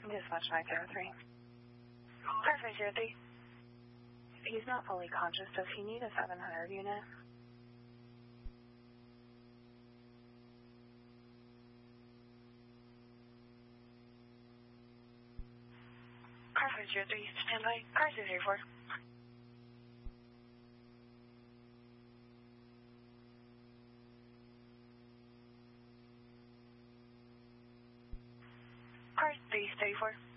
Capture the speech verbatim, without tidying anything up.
Dispatch nine zero three. Car five zero three. He's not fully conscious. Does he need a seven hundred unit? Car five zero three, stand by. Car zero zero four. Car three thirty-four.